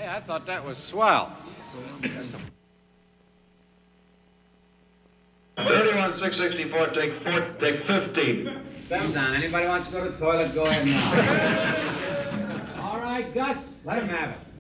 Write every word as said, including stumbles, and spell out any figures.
Hey, I thought that was swell. thirty-one, six sixty-four, take four, take fifteen. Settle down. Anybody wants to go to the toilet, go ahead now. All right, Gus, let him have it.